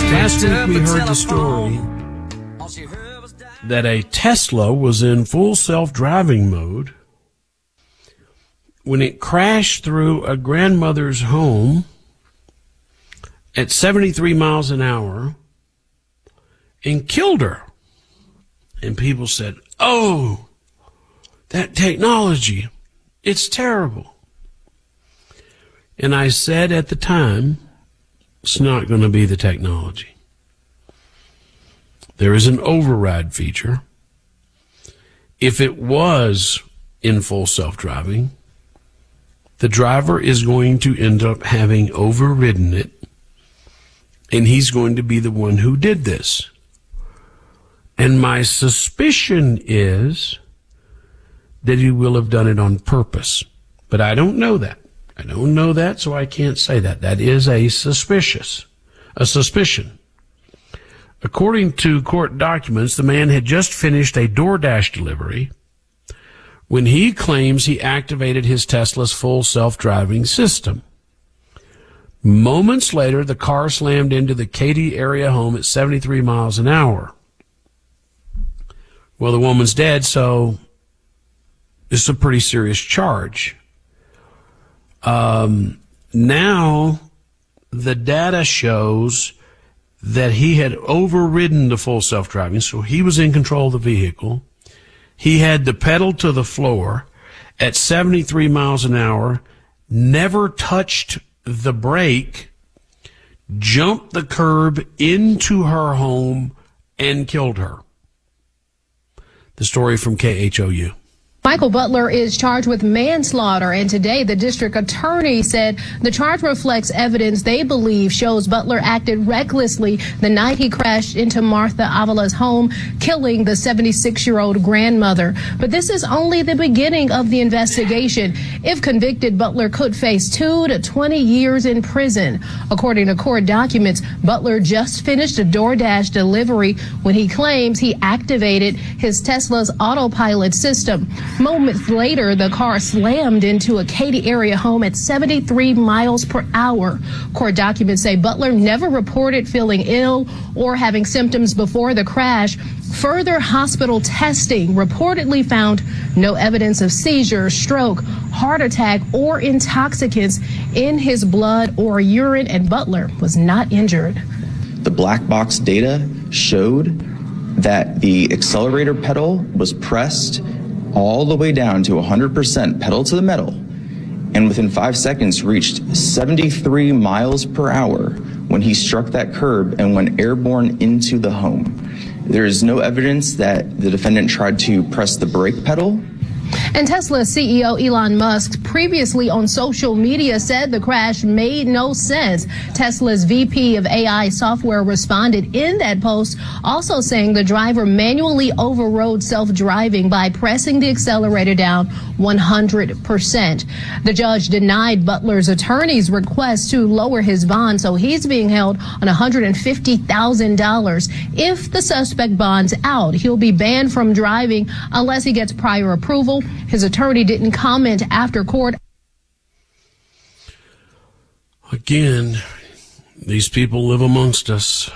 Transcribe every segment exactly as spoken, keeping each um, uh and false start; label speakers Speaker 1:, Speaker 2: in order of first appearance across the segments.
Speaker 1: Last week we heard the story that a Tesla was in full self-driving mode when it crashed through a grandmother's home at seventy-three miles an hour and killed her. And people said, oh, that technology, it's terrible. And I said at the time, it's not going to be the technology. There is an override feature. If it was in full self-driving, the driver is going to end up having overridden it, and he's going to be the one who did this. And my suspicion is that he will have done it on purpose. But I don't know that. I don't know that, so I can't say that. That is a suspicious, a suspicion. According to court documents, the man had just finished a DoorDash delivery when he claims he activated his Tesla's full self-driving system. Moments later, the car slammed into the Katy area home at seventy-three miles an hour. Well, the woman's dead, so it's a pretty serious charge. Um, now the data shows that he had overridden the full self-driving, so he was in control of the vehicle. He had the pedal to the floor at seventy-three miles an hour, never touched the brake, jumped the curb into her home, and killed her. The story from K H O U.
Speaker 2: Michael Butler is charged with manslaughter, and today the district attorney said the charge reflects evidence they believe shows Butler acted recklessly the night he crashed into Martha Avala's home, killing the seventy-six-year-old grandmother. But this is only the beginning of the investigation. If convicted, Butler could face two to twenty years in prison. According to court documents, Butler just finished a DoorDash delivery when he claims he activated his Tesla's autopilot system. Moments later, the car slammed into a Katy area home at seventy-three miles per hour. Court documents say Butler never reported feeling ill or having symptoms before the crash. Further hospital testing reportedly found no evidence of seizure, stroke, heart attack, or intoxicants in his blood or urine, and Butler was not injured.
Speaker 3: The black box data showed that the accelerator pedal was pressed all the way down to one hundred percent pedal to the metal, and within five seconds reached seventy-three miles per hour when he struck that curb and went airborne into the home. There is no evidence that the defendant tried to press the brake pedal.
Speaker 2: And Tesla C E O Elon Musk previously on social media said the crash made no sense. Tesla's V P of A I software responded in that post, also saying the driver manually overrode self-driving by pressing the accelerator down one hundred percent. The judge denied Butler's attorney's request to lower his bond, so he's being held on one hundred fifty thousand dollars. If the suspect bonds out, he'll be banned from driving unless he gets prior approval. His attorney didn't comment after court.
Speaker 1: Again, these people live amongst us.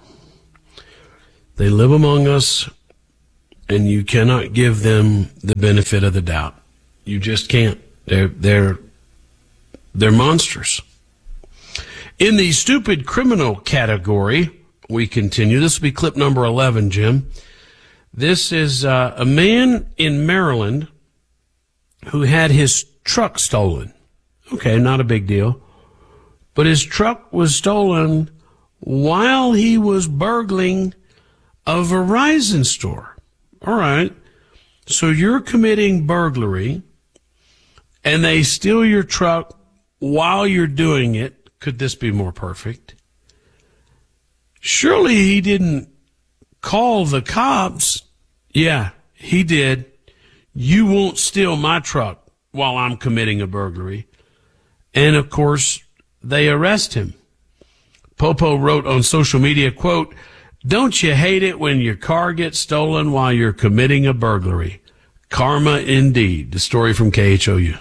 Speaker 1: They live among us, and you cannot give them the benefit of the doubt. You just can't. They're, they're, they're monsters. In the stupid criminal category, we continue. This will be clip number eleven, Jim. This is uh, a man in Maryland who had his truck stolen. Okay, not a big deal. But his truck was stolen while he was burgling a Verizon store. All right. So you're committing burglary, and they steal your truck while you're doing it. Could this be more perfect? Surely he didn't call the cops. Yeah, he did. You won't steal my truck while I'm committing a burglary. And, of course, they arrest him. Popo wrote on social media, quote, "Don't you hate it when your car gets stolen while you're committing a burglary? Karma indeed." The story from K H O U.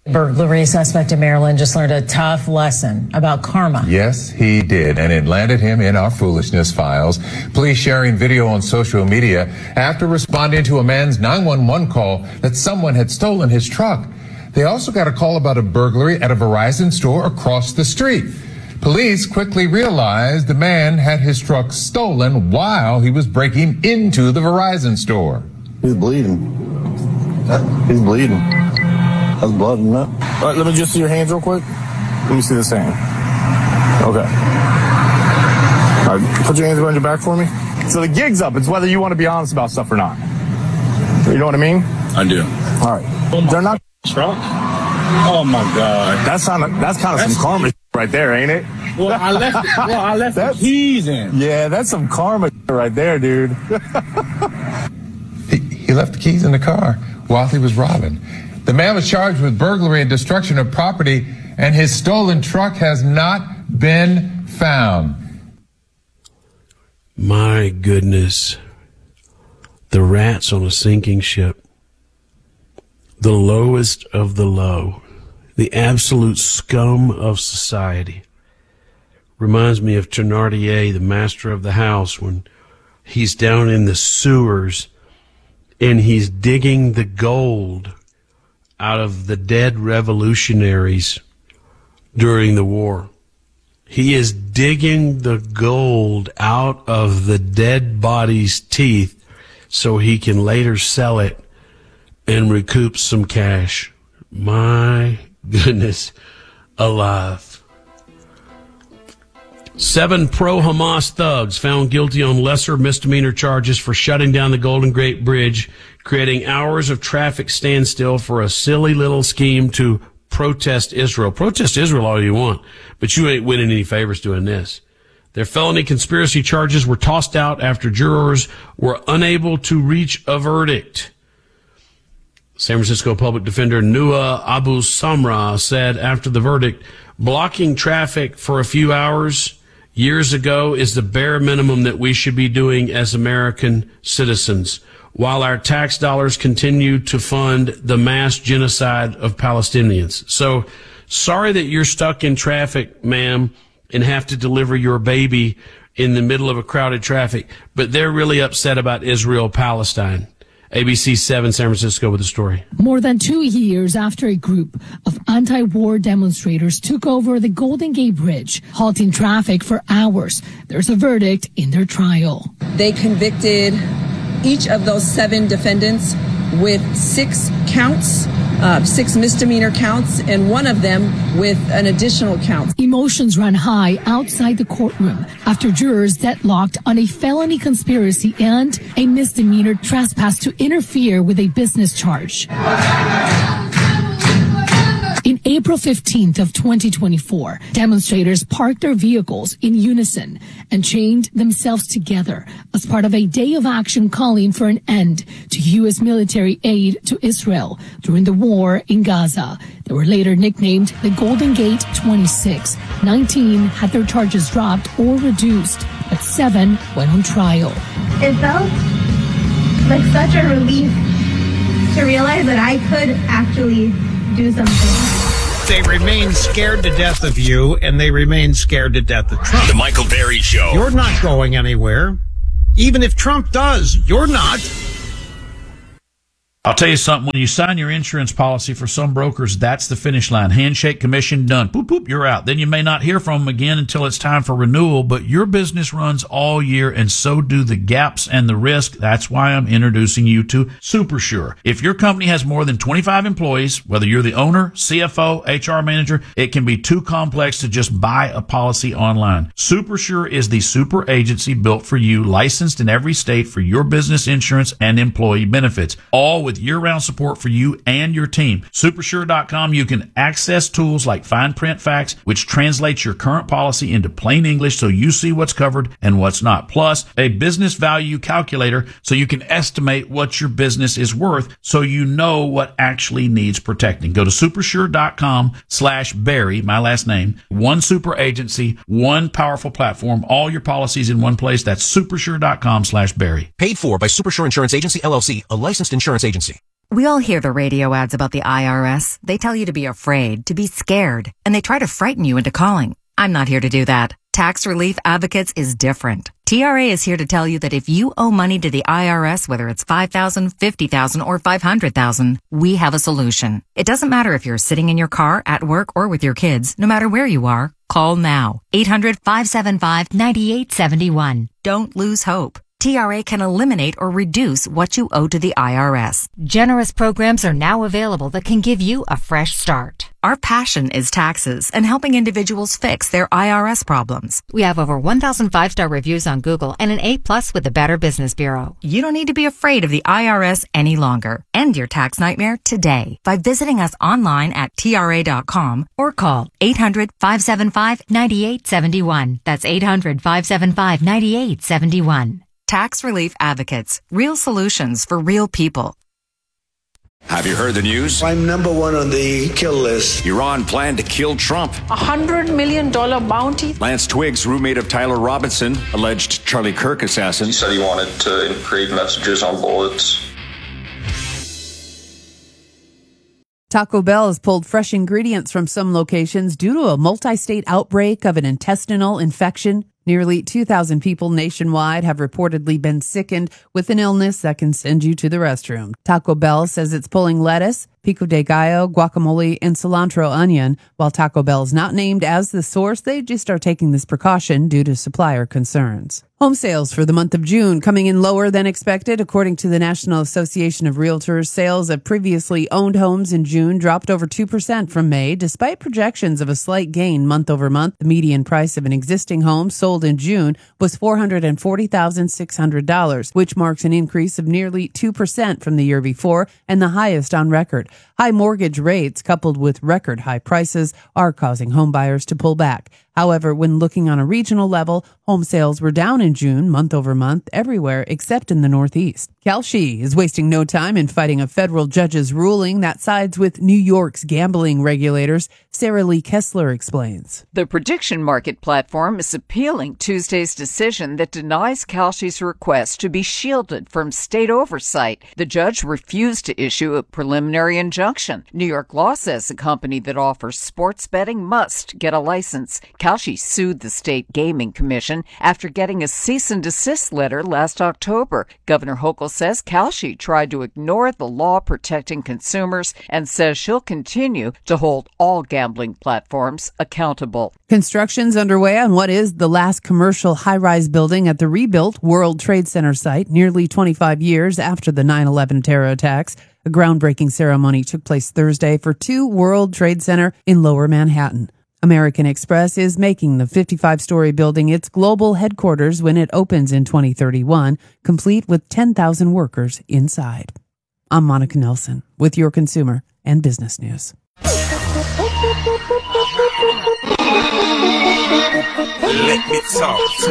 Speaker 4: Burglary suspect in Maryland just learned a tough lesson about karma.
Speaker 5: Yes, he did, and it landed him in our foolishness files. Police sharing video on social media after responding to a man's nine one one call that someone had stolen his truck. They also got a call about a burglary at a Verizon store across the street. Police quickly realized the man had his truck stolen while he was breaking into the Verizon store.
Speaker 6: He's bleeding. He's bleeding. That's blood in that. All right, let me just see your hands real quick. Let me see this hand. Okay. All right, put your hands behind your back for me. So the gig's up. It's whether you want to be honest about stuff or not. You know what I mean?
Speaker 7: I do.
Speaker 6: All right. They're not
Speaker 7: truck. Oh my God.
Speaker 6: That's kind of that's kind of
Speaker 7: That's-
Speaker 6: some karma right there, ain't it?
Speaker 7: Well, I left. Well, I left the
Speaker 6: That's-
Speaker 7: keys in.
Speaker 6: Yeah, that's some karma right there, dude.
Speaker 5: He, he left the keys in the car while he was robbing. The man was charged with burglary and destruction of property, and his stolen truck has not been found.
Speaker 1: My goodness. The rats on a sinking ship. The lowest of the low. The absolute scum of society. Reminds me of Thénardier, the master of the house, when he's down in the sewers and he's digging the gold out of the dead revolutionaries during the war. He is digging the gold out of the dead body's teeth so he can later sell it and recoup some cash. My goodness alive. Seven pro-Hamas thugs found guilty on lesser misdemeanor charges for shutting down the Golden Gate Bridge, creating hours of traffic standstill for a silly little scheme to protest Israel. Protest Israel all you want, but you ain't winning any favors doing this. Their felony conspiracy charges were tossed out after jurors were unable to reach a verdict. San Francisco public defender Nua Abu Samra said after the verdict, blocking traffic for a few hours years ago is the bare minimum that we should be doing as American citizens, while our tax dollars continue to fund the mass genocide of Palestinians. So sorry that you're stuck in traffic, ma'am, and have to deliver your baby in the middle of a crowded traffic, but they're really upset about Israel-Palestine. A B C seven San Francisco with the story.
Speaker 8: More than two years after a group of anti-war demonstrators took over the Golden Gate Bridge, halting traffic for hours, there's a verdict in their trial.
Speaker 9: They convicted each of those seven defendants with six counts, uh, six misdemeanor counts, and one of them with an additional count.
Speaker 8: Emotions ran high outside the courtroom after jurors deadlocked on a felony conspiracy and a misdemeanor trespass to interfere with a business charge. In April fifteenth of twenty twenty-four, demonstrators parked their vehicles in unison and chained themselves together as part of a day of action calling for an end to U S military aid to Israel during the war in Gaza. They were later nicknamed the Golden Gate twenty-six. nineteen had their charges dropped or reduced, but seven went on trial.
Speaker 10: It felt like such a relief to realize that I could actually do something.
Speaker 11: They remain scared to death of you, and they remain scared to death of Trump.
Speaker 12: The Michael Berry Show.
Speaker 11: You're not going anywhere. Even if Trump does, you're not.
Speaker 13: I'll tell you something. When you sign your insurance policy for some brokers, that's the finish line. Handshake, commission, done. Boop, boop, you're out. Then you may not hear from them again until it's time for renewal, but your business runs all year, and so do the gaps and the risk. That's why I'm introducing you to SuperSure. If your company has more than twenty-five employees, whether you're the owner, C F O, H R manager, it can be too complex to just buy a policy online. SuperSure is the super agency built for you, licensed in every state for your business insurance and employee benefits, all with year-round support for you and your team. Supersure dot com, you can access tools like fine print facts, which translates your current policy into plain English so you see what's covered and what's not. Plus, a business value calculator so you can estimate what your business is worth so you know what actually needs protecting. Go to supersure dot com slash Barry, my last name, one super agency, one powerful platform, all your policies in one place. That's supersure dot com slash Barry.
Speaker 14: Paid for by Supersure Insurance Agency, L L C, a licensed insurance agency.
Speaker 12: We all hear the radio ads about the I R S. They tell you to be afraid, to be scared, and they try to frighten you into calling. I'm not here to do that. Tax Relief Advocates is different. T R A is here to tell you that if you owe money to the I R S, whether it's five thousand dollars, fifty thousand dollars, or five hundred thousand dollars, we have a solution. It doesn't matter if you're sitting in your car, at work, or with your kids. No matter where you are, call now. eight hundred, five seven five, nine eight seven one. Don't lose hope. T R A can eliminate or reduce what you owe to the I R S. Generous programs are now available that can give you a fresh start. Our passion is taxes and helping individuals fix their I R S problems. We have over one thousand five-star reviews on Google and an A plus with the Better Business Bureau. You don't need to be afraid of the I R S any longer. End your tax nightmare today by visiting us online at T R A dot com or call eight hundred, five seven five, nine eight seven one. That's eight hundred, five seven five, nine eight seven one. Tax Relief Advocates. Real solutions for real people.
Speaker 14: Have you heard the news?
Speaker 15: I'm number one on the kill list.
Speaker 14: Iran planned to kill Trump.
Speaker 16: A hundred million dollar bounty.
Speaker 14: Lance Twiggs, roommate of Tyler Robinson, alleged Charlie Kirk assassin.
Speaker 17: He said he wanted to create messages on bullets.
Speaker 18: Taco Bell has pulled fresh ingredients from some locations due to a multi-state outbreak of an intestinal infection. Nearly two thousand people nationwide have reportedly been sickened with an illness that can send you to the restroom. Taco Bell says it's pulling lettuce, pico de gallo, guacamole, and cilantro onion. While Taco Bell is not named as the source, they just are taking this precaution due to supplier concerns. Home sales for the month of June coming in lower than expected. According to the National Association of Realtors, sales of previously owned homes in June dropped over two percent from May, despite projections of a slight gain month over month. The median price of an existing home sold in June was four hundred forty thousand six hundred dollars, which marks an increase of nearly two percent from the year before and the highest on record. High mortgage rates coupled with record high prices are causing homebuyers to pull back. However, when looking on a regional level, home sales were down in June, month over month, everywhere except in the Northeast. Kalshi is wasting no time in fighting a federal judge's ruling that sides with New York's gambling regulators. Sarah Lee Kessler explains.
Speaker 19: The prediction market platform is appealing Tuesday's decision that denies Kalshi's request to be shielded from state oversight. The judge refused to issue a preliminary injunction. New York law says a company that offers sports betting must get a license. Kalshi sued the state gaming commission after getting a cease and desist letter last October. Governor Hochul says Kalshi tried to ignore the law protecting consumers and says she'll continue to hold all gambling platforms accountable.
Speaker 18: Construction's underway on what is the last commercial high-rise building at the rebuilt World Trade Center site nearly twenty-five years after the nine eleven terror attacks. A groundbreaking ceremony took place Thursday for two World Trade Center in Lower Manhattan. American Express is making the fifty-five-story building its global headquarters when it opens in twenty thirty-one, complete with ten thousand workers inside. I'm Monica Nelson with your consumer and business news.
Speaker 20: Let me talk to